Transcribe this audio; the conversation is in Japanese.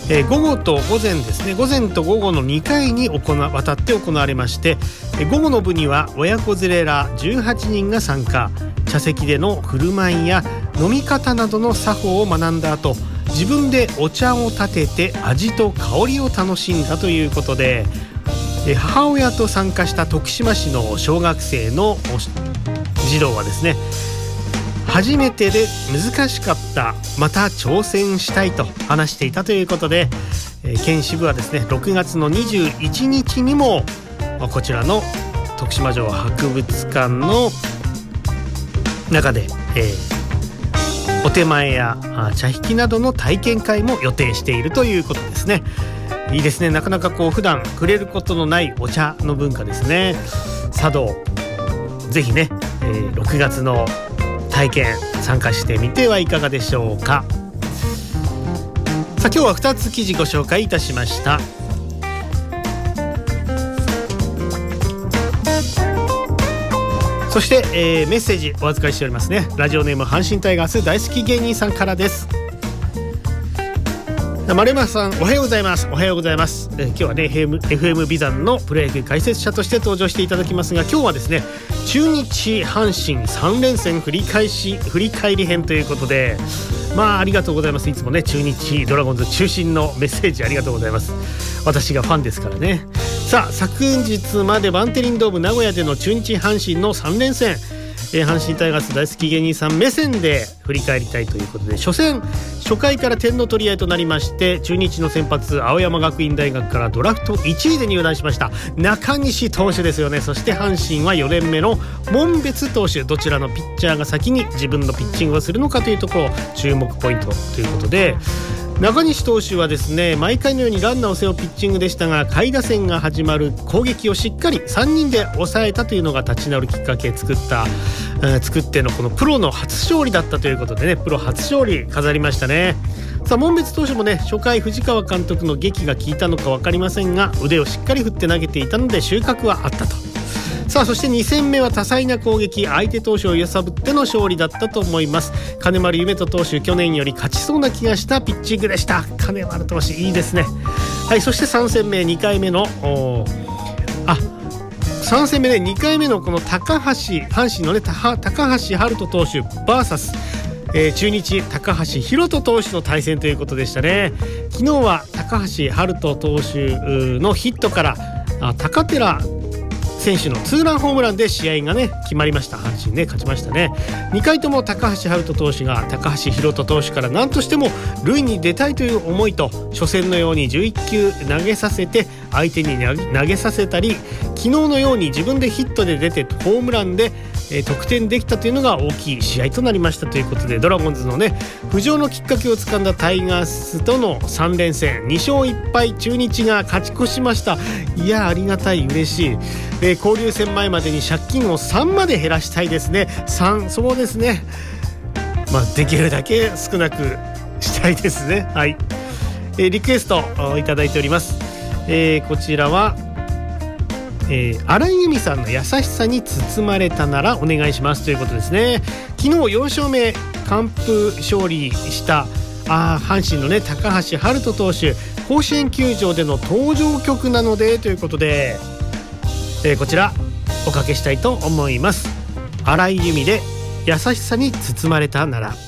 午後と午前ですね、午前と午後の2回にわたって行われまして、午後の部には親子連れら18人が参加。茶席での振る舞いや飲み方などの作法を学んだ後、自分でお茶を立てて味と香りを楽しんだということで、母親と参加した徳島市の小学生の児童はですね、初めてで難しかった、また挑戦したいと話していたということで、県支部はですね6月の21日にもこちらの徳島城博物館の中で、お手前や茶引きなどの体験会も予定しているということですね。いいですね。なかなか普段触れることのないお茶の文化ですね。茶道、ぜひね、6月の体験参加してみてはいかがでしょうか。さあ、今日は2つ記事ご紹介いたしました。そして、メッセージお預かりしておりますね。ラジオネーム阪神タイガース大好き芸人さんからです。丸山さん、おはようございます。おはようございます。今日はね FM ビザンのプロ野球解説者として登場していただきますが、今日はですね中日阪神3連戦振り返り編ということで、ありがとうございます。いつもね中日ドラゴンズ中心のメッセージありがとうございます。私がファンですからね。さあ、昨日までバンテリンドーム名古屋での中日阪神の3連戦、阪神タイガース大好き芸人さん目線で振り返りたいということで、初回から点の取り合いとなりまして、中日の先発青山学院大学からドラフト1位で入団しました中西投手ですよね。そして阪神は4年目の門別投手、どちらのピッチャーが先に自分のピッチングをするのかというところ注目ポイントということで、中西投手はですね毎回のようにランナーを背負うピッチングでしたが、下位打線が始まる攻撃をしっかり3人で抑えたというのが立ち直るきっかけ作ってのこのプロの初勝利だったということでね、プロ初勝利飾りましたね。さあ、門別投手もね初回藤川監督の檄が効いたのか分かりませんが、腕をしっかり振って投げていたので収穫はあったと。さあ、そして2戦目は多彩な攻撃、相手投手を揺さぶっての勝利だったと思います。金丸夢人投手、去年より勝ちそうな気がしたピッチングでした。金丸投手いいですね。はい、そして3戦目2回目の3戦目で2回目のこの阪神のね高橋遥人投手 VS、中日高橋宏斗投手の対戦ということでしたね。昨日は高橋遥人投手のヒットから高寺選手のツーランホームランで試合がね決まりました。阪神ね勝ちましたね。2回とも高橋遥人投手が高橋宏斗投手から何としても塁に出たいという思いと、初戦のように11球投げさせて相手に投げさせたり、昨日のように自分でヒットで出てホームランで得点できたというのが大きい試合となりましたということで、ドラゴンズのね浮上のきっかけをつかんだタイガースとの3連戦2勝1敗、中日が勝ち越しました。いやありがたい、嬉しい。交流戦前までに借金を3まで減らしたいですね。そうですね、できるだけ少なくしたいですね。はい、リクエストいただいております。こちらは荒井由実さんの優しさに包まれたならお願いしますということですね。昨日4勝目完封勝利した阪神のね高橋遥人投手、甲子園球場での登場曲なのでということで、こちらおかけしたいと思います。荒井由実で優しさに包まれたなら。